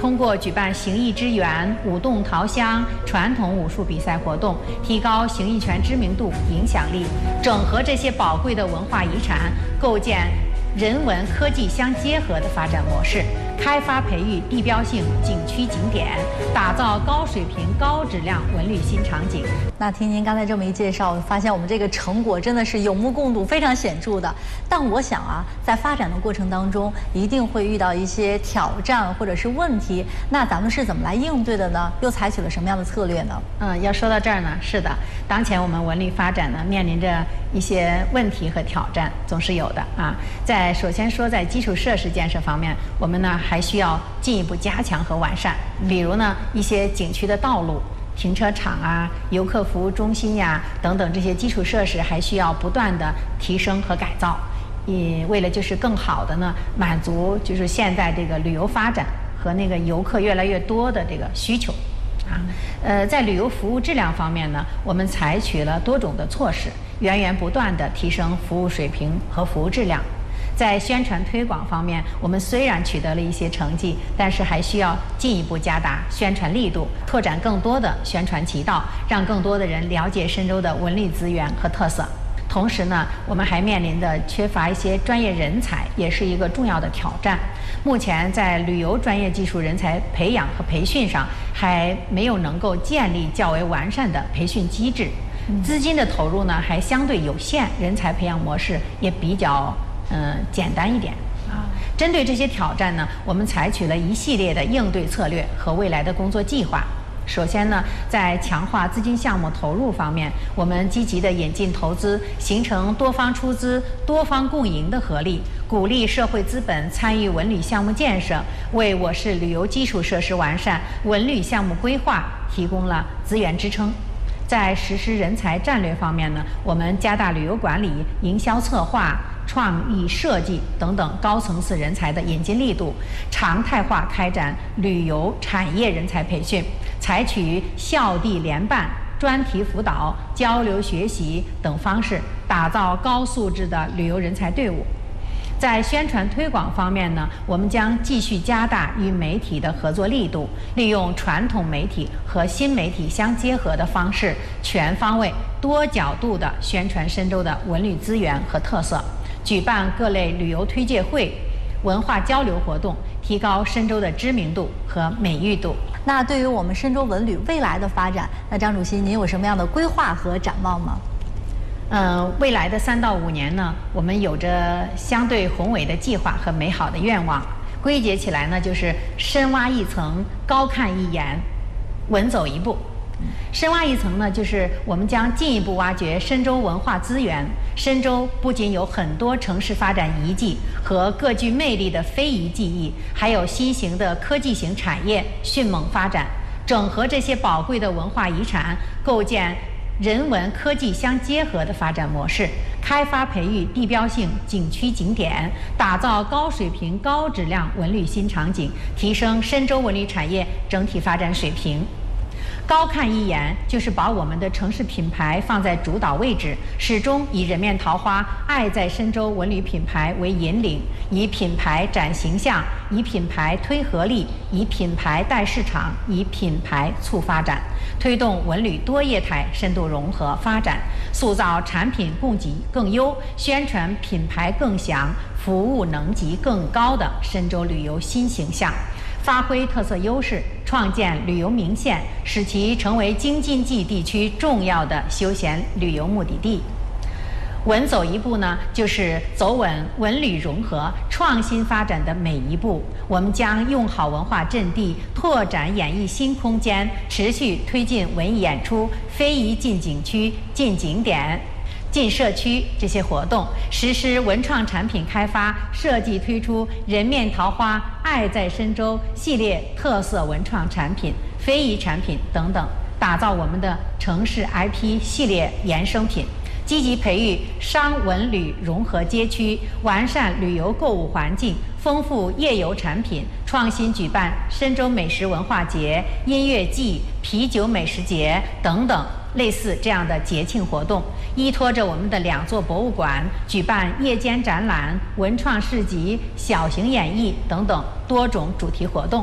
通过举办形意之源、舞动桃香传统武术比赛活动，提高形意拳知名度、影响力，整合这些宝贵的文化遗产，构建人文科技相结合的发展模式，开发培育地标性景区景点，打造高水平高质量文旅新场景。 那听您刚才这么一介绍，我发现我们这个成果真的是有目共睹，非常显著的。但我想啊，在发展的过程当中，一定会遇到一些挑战或者是问题。那咱们是怎么来应对的呢？又采取了什么样的策略呢？ 要说到这儿呢，是的，当前我们文旅发展呢，面临着一些问题和挑战，总是有的啊。首先说在基础设施建设方面，我们呢还需要进一步加强和完善。比如呢，一些景区的道路、停车场啊、游客服务中心呀等等这些基础设施，还需要不断的提升和改造。为了就是更好的呢满足就是现在这个旅游发展和那个游客越来越多的这个需求。在旅游服务质量方面呢，我们采取了多种的措施，源源不断地提升服务水平和服务质量。在宣传推广方面，我们虽然取得了一些成绩，但是还需要进一步加大宣传力度，拓展更多的宣传渠道，让更多的人了解深州的文旅资源和特色。同时呢，我们还面临的缺乏一些专业人才，也是一个重要的挑战。目前在旅游专业技术人才培养和培训上，还没有能够建立较为完善的培训机制，资金的投入呢还相对有限，人才培养模式也比较简单一点。针对这些挑战呢，我们采取了一系列的应对策略和未来的工作计划。首先呢，在强化资金项目投入方面，我们积极地引进投资，形成多方出资、多方共赢的合力，鼓励社会资本参与文旅项目建设，为我市旅游基础设施完善、文旅项目规划提供了资源支撑。在实施人才战略方面呢，我们加大旅游管理、营销策划、创意设计等等高层次人才的引进力度，常态化开展旅游产业人才培训，采取校地联办、专题辅导、交流学习等方式，打造高素质的旅游人才队伍。在宣传推广方面呢，我们将继续加大与媒体的合作力度，利用传统媒体和新媒体相结合的方式，全方位、多角度地宣传深州的文旅资源和特色，举办各类旅游推介会、文化交流活动，提高深州的知名度和美誉度。 那对于我们深州文旅未来的发展，那张主席您有什么样的规划和展望吗？ 未来的3到5年呢，我们有着相对宏伟的计划和美好的愿望。归结起来呢，就是深挖一层，高看一眼，稳走一步。深挖一层呢，就是我们将进一步挖掘深州文化资源。深州不仅有很多城市发展遗迹和各具魅力的非遗技艺，还有新型的科技型产业迅猛发展。整合这些宝贵的文化遗产，构建人文科技相结合的发展模式，开发培育地标性景区景点，打造高水平高质量文旅新场景，提升深州文旅产业整体发展水平。高看一眼就是把我们的城市品牌放在主导位置，始终以人面桃花、爱在深州文旅品牌为引领，以品牌展形象，以品牌推合力，以品牌带市场，以品牌促发展，推动文旅多业态深度融合发展，塑造产品供给更优、宣传品牌更响、服务能级更高的深州旅游新形象。发挥特色优势，创建旅游名线，使其成为京津冀地区重要的休闲旅游目的地。稳走一步呢，就是走稳文旅融合创新发展的每一步。我们将用好文化阵地，拓展演艺新空间，持续推进文艺演出、非遗进景区、进景点、进社区这些活动，实施文创产品开发，设计推出人面桃花、爱在深州系列特色文创产品、非遗产品等等，打造我们的城市 IP 系列衍生品。积极培育商文旅融合街区，完善旅游购物环境，丰富夜游产品，创新举办深州美食文化节、音乐季、啤酒美食节等等类似这样的节庆活动，依托着我们的2座博物馆，举办夜间展览、文创市集、小型演绎等等多种主题活动。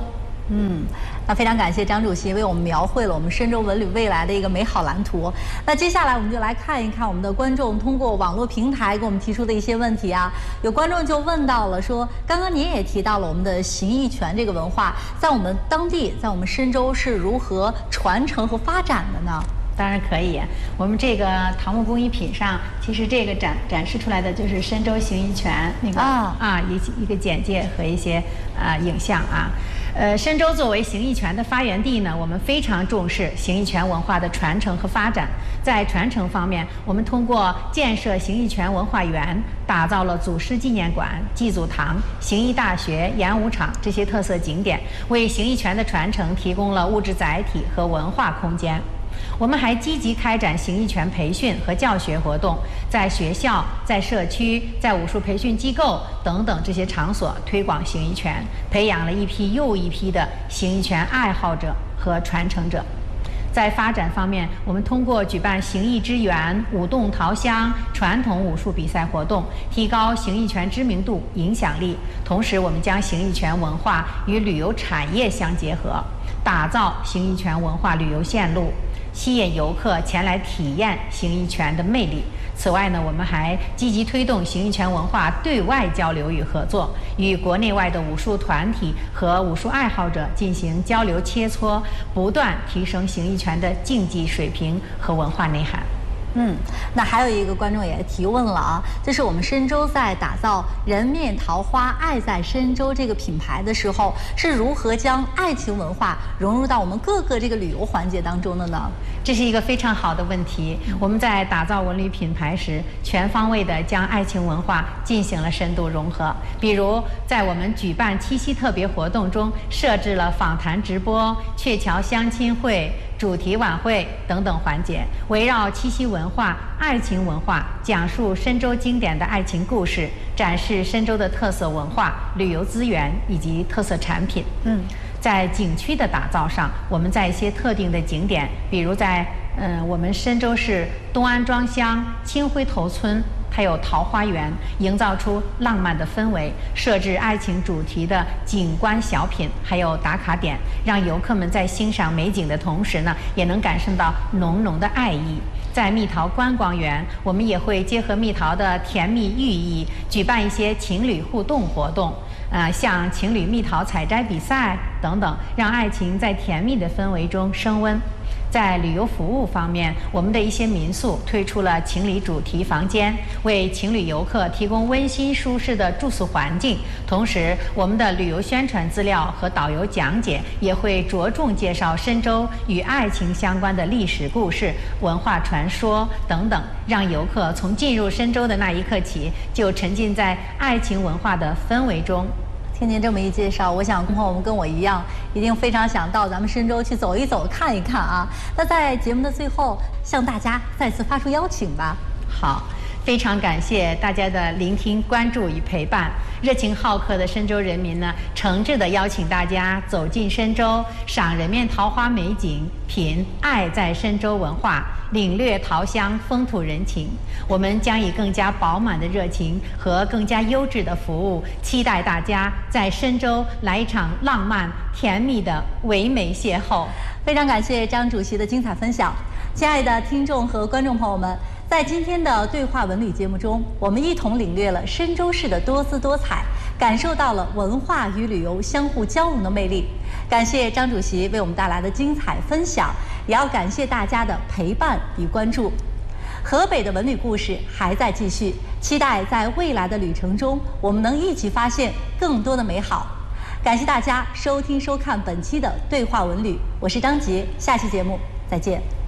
那非常感谢张主席为我们描绘了我们深州文旅未来的一个美好蓝图。那接下来我们就来看一看我们的观众通过网络平台给我们提出的一些问题啊。有观众就问到了说，刚刚您也提到了我们的形意拳这个文化，在我们当地，在我们深州是如何传承和发展的呢？ 当然可以，我们这个桃木工艺品上，其实这个展示出来的就是深州形意拳那个一个简介和一些影像啊。深州作为形意拳的发源地呢，我们非常重视形意拳文化的传承和发展。在传承方面，我们通过建设形意拳文化园，打造了祖师纪念馆、祭祖堂、形意大学、演武场这些特色景点，为形意拳的传承提供了物质载体和文化空间。我们还积极开展形意拳培训和教学活动，在学校、在社区、在武术培训机构等等这些场所推广形意拳，培养了一批又一批的形意拳爱好者和传承者。在发展方面，我们通过举办形意之源、舞动桃香传统武术比赛活动，提高形意拳知名度、影响力。同时，我们将形意拳文化与旅游产业相结合，打造形意拳文化旅游线路，吸引游客前来体验形意拳的魅力。此外呢，我们还积极推动形意拳文化对外交流与合作，与国内外的武术团体和武术爱好者进行交流切磋，不断提升形意拳的竞技水平和文化内涵。 那还有一个观众也提问了啊，就是我们深州在打造人面桃花爱在深州这个品牌的时候，是如何将爱情文化融入到我们各个这个旅游环节当中的呢？ 这是一个非常好的问题。我们在打造文旅品牌时，全方位地将爱情文化进行了深度融合。比如，在我们举办七夕特别活动中，设置了访谈直播、鹊桥相亲会、主题晚会等等环节，围绕七夕文化、爱情文化，讲述深州经典的爱情故事，展示深州的特色文化、旅游资源以及特色产品。在景区的打造上，我们在一些特定的景点，比如在我们深州市东安庄乡青灰头村，它有桃花源，营造出浪漫的氛围，设置爱情主题的景观小品，还有打卡点，让游客们在欣赏美景的同时呢，也能感受到浓浓的爱意。在蜜桃观光园，我们也会结合蜜桃的甜蜜寓意，举办一些情侣互动活动，像情侣蜜桃采摘比赛等等，让爱情在甜蜜的氛围中升温。在旅游服务方面，我们的一些民宿推出了情侣主题房间，为情侣游客提供温馨舒适的住宿环境。同时，我们的旅游宣传资料和导游讲解也会着重介绍深州与爱情相关的历史故事、文化传说等等，让游客从进入深州的那一刻起，就沉浸在爱情文化的氛围中。 听您这么一介绍，我想朋友们跟我一样，一定非常想到咱们深州去走一走、看一看啊。那在节目的最后，向大家再次发出邀请吧。 好，非常感谢大家的聆听、关注与陪伴。热情好客的深州人民呢，诚挚地邀请大家走进深州，赏人面桃花美景，品爱在深州文化，领略桃乡风土人情。我们将以更加饱满的热情和更加优质的服务，期待大家在深州来一场浪漫甜蜜的唯美邂逅。 非常感谢张主席的精彩分享。亲爱的听众和观众朋友们，在今天的对话文旅节目中，我们一同领略了深州市的多姿多彩，感受到了文化与旅游相互交融的魅力。感谢张主席为我们带来的精彩分享，也要感谢大家的陪伴与关注。河北的文旅故事还在继续，期待在未来的旅程中，我们能一起发现更多的美好。感谢大家收听收看本期的对话文旅，我是张杰，下期节目再见。